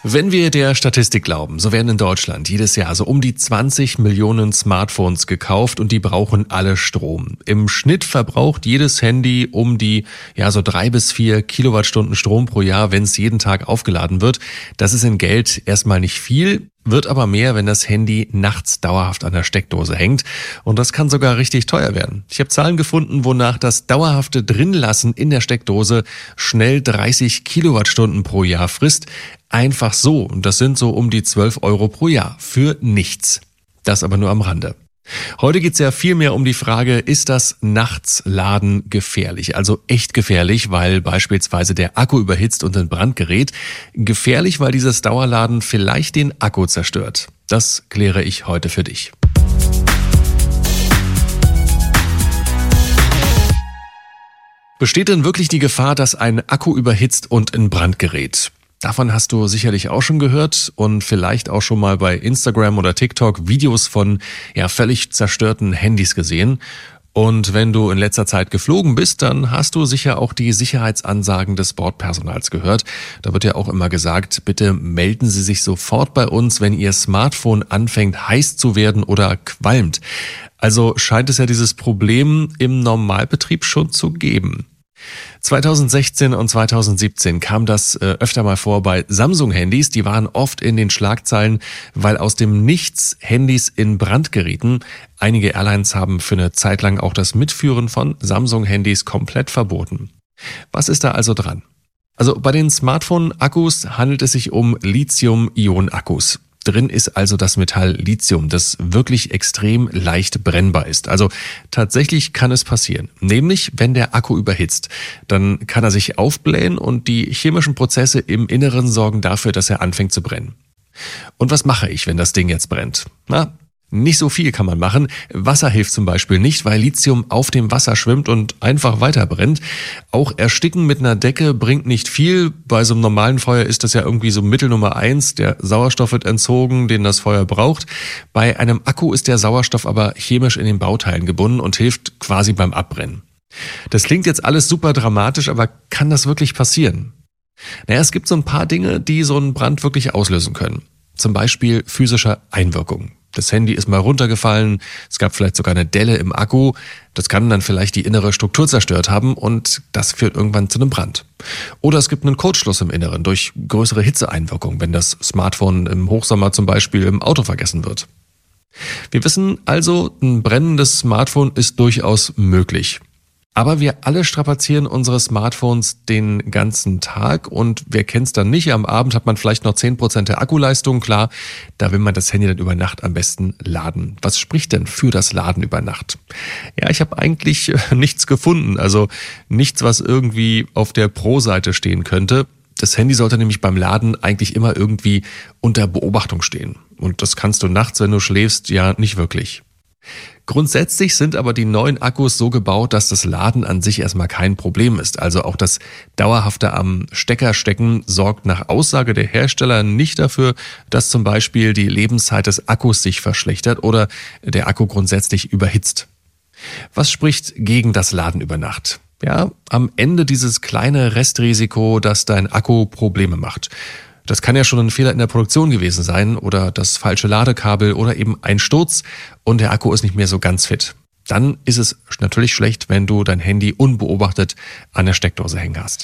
Wenn wir der Statistik glauben, so werden in Deutschland jedes Jahr so um die 20 Millionen Smartphones gekauft und die brauchen alle Strom. Im Schnitt verbraucht jedes Handy um die so 3 bis 4 Kilowattstunden Strom pro Jahr, wenn es jeden Tag aufgeladen wird. Das ist in Geld erstmal nicht viel, wird aber mehr, wenn das Handy nachts dauerhaft an der Steckdose hängt. Und das kann sogar richtig teuer werden. Ich habe Zahlen gefunden, wonach das dauerhafte Drinlassen in der Steckdose schnell 30 Kilowattstunden pro Jahr frisst. Einfach so. Und das sind so um die 12 Euro pro Jahr. Für nichts. Das aber nur am Rande. Heute geht's ja viel mehr um die Frage, ist das Nachtsladen gefährlich? Also echt gefährlich, weil beispielsweise der Akku überhitzt und in Brand gerät. Gefährlich, weil dieses Dauerladen vielleicht den Akku zerstört. Das kläre ich heute für dich. Besteht denn wirklich die Gefahr, dass ein Akku überhitzt und in Brand gerät? Davon hast du sicherlich auch schon gehört und vielleicht auch schon mal bei Instagram oder TikTok Videos von völlig zerstörten Handys gesehen. Und wenn du in letzter Zeit geflogen bist, dann hast du sicher auch die Sicherheitsansagen des Bordpersonals gehört. Da wird ja auch immer gesagt, bitte melden Sie sich sofort bei uns, wenn Ihr Smartphone anfängt heiß zu werden oder qualmt. Also scheint es ja dieses Problem im Normalbetrieb schon zu geben. 2016 und 2017 kam das öfter mal vor bei Samsung-Handys. Die waren oft in den Schlagzeilen, weil aus dem Nichts Handys in Brand gerieten. Einige Airlines haben für eine Zeit lang auch das Mitführen von Samsung-Handys komplett verboten. Was ist da also dran? Also bei den Smartphone-Akkus handelt es sich um Lithium-Ionen-Akkus. Drin ist also das Metall Lithium, das wirklich extrem leicht brennbar ist. Also tatsächlich kann es passieren. Nämlich, wenn der Akku überhitzt, dann kann er sich aufblähen und die chemischen Prozesse im Inneren sorgen dafür, dass er anfängt zu brennen. Und was mache ich, wenn das Ding jetzt brennt? Nicht so viel kann man machen. Wasser hilft zum Beispiel nicht, weil Lithium auf dem Wasser schwimmt und einfach weiter brennt. Auch Ersticken mit einer Decke bringt nicht viel. Bei so einem normalen Feuer ist das ja irgendwie so Mittel Nummer 1. Der Sauerstoff wird entzogen, den das Feuer braucht. Bei einem Akku ist der Sauerstoff aber chemisch in den Bauteilen gebunden und hilft quasi beim Abbrennen. Das klingt jetzt alles super dramatisch, aber kann das wirklich passieren? Es gibt so ein paar Dinge, die so einen Brand wirklich auslösen können. Zum Beispiel physische Einwirkung. Das Handy ist mal runtergefallen, es gab vielleicht sogar eine Delle im Akku. Das kann dann vielleicht die innere Struktur zerstört haben und das führt irgendwann zu einem Brand. Oder es gibt einen Kurzschluss im Inneren durch größere Hitzeeinwirkung, wenn das Smartphone im Hochsommer zum Beispiel im Auto vergessen wird. Wir wissen also, ein brennendes Smartphone ist durchaus möglich. Aber wir alle strapazieren unsere Smartphones den ganzen Tag und wer kennt's dann nicht? Am Abend hat man vielleicht noch 10% der Akkuleistung. Klar, da will man das Handy dann über Nacht am besten laden. Was spricht denn für das Laden über Nacht? Ich habe eigentlich nichts gefunden. Also nichts, was irgendwie auf der Pro-Seite stehen könnte. Das Handy sollte nämlich beim Laden eigentlich immer irgendwie unter Beobachtung stehen. Und das kannst du nachts, wenn du schläfst, ja nicht wirklich. Grundsätzlich sind aber die neuen Akkus so gebaut, dass das Laden an sich erstmal kein Problem ist. Also auch das dauerhafte am Stecker stecken sorgt nach Aussage der Hersteller nicht dafür, dass zum Beispiel die Lebenszeit des Akkus sich verschlechtert oder der Akku grundsätzlich überhitzt. Was spricht gegen das Laden über Nacht? Am Ende dieses kleine Restrisiko, dass dein Akku Probleme macht. Das kann ja schon ein Fehler in der Produktion gewesen sein oder das falsche Ladekabel oder eben ein Sturz und der Akku ist nicht mehr so ganz fit. Dann ist es natürlich schlecht, wenn du dein Handy unbeobachtet an der Steckdose hängen hast.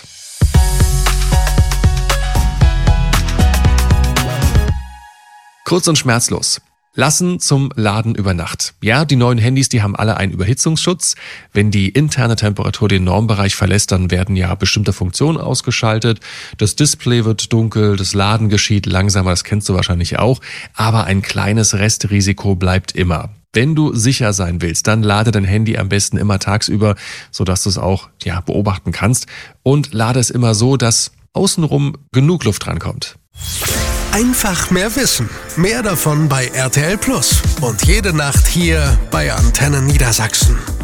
Kurz und schmerzlos. Lassen zum Laden über Nacht. Die neuen Handys, die haben alle einen Überhitzungsschutz. Wenn die interne Temperatur den Normbereich verlässt, dann werden ja bestimmte Funktionen ausgeschaltet. Das Display wird dunkel, das Laden geschieht langsamer, das kennst du wahrscheinlich auch. Aber ein kleines Restrisiko bleibt immer. Wenn du sicher sein willst, dann lade dein Handy am besten immer tagsüber, sodass du es auch beobachten kannst. Und lade es immer so, dass außenrum genug Luft rankommt. Einfach mehr Wissen. Mehr davon bei RTL Plus. Und jede Nacht hier bei Antenne Niedersachsen.